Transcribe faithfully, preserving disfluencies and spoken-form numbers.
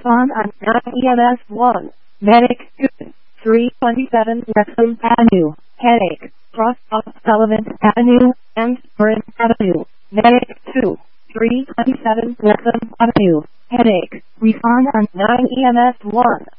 Respond on nine E M S one. Medic two. three twenty-seven Wrexham Avenue. Headache. Cross off Sullivan Avenue and Burn Avenue. Medic two. three twenty-seven Wrexham Avenue. Headache. Respond on nine E M S one.